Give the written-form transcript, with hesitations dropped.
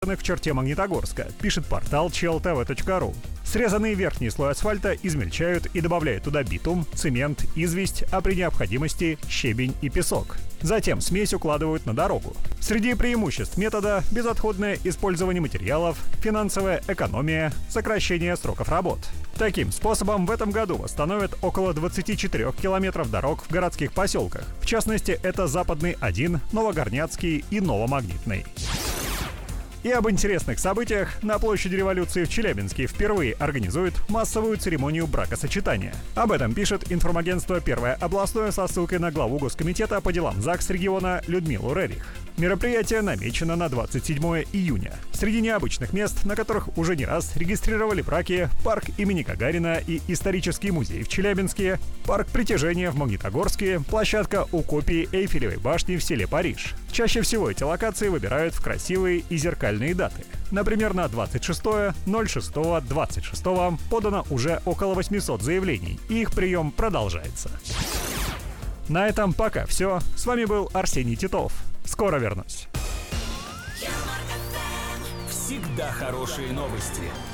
в черте Магнитогорска, пишет портал chltv.ru. Срезанный верхний слой асфальта измельчают и добавляют туда битум, цемент, известь, а при необходимости щебень и песок. Затем смесь укладывают на дорогу. Среди преимуществ метода – безотходное использование материалов, финансовая экономия, сокращение сроков работ. Таким способом в этом году восстановят около 24 километров дорог в городских поселках. В частности, это Западный 1, Новогорняцкий и Новомагнитный. И об интересных событиях. На площади Революции в Челябинске впервые организуют массовую церемонию бракосочетания. Об этом пишет информагентство «Первое областное» со ссылкой на главу Госкомитета по делам ЗАГС региона Людмилу Рерих. Мероприятие намечено на 27 июня. Среди необычных мест, на которых уже не раз регистрировали браки, парк имени Гагарина и исторический музей в Челябинске, парк притяжения в Магнитогорске, площадка у копии Эйфелевой башни в селе Париж. Чаще всего эти локации выбирают в красивые и зеркальные даты. Например, на 26.06.26 подано уже около 800 заявлений, и их прием продолжается. На этом пока все. С вами был Арсений Титов. Скоро вернусь. Всегда хорошие новости.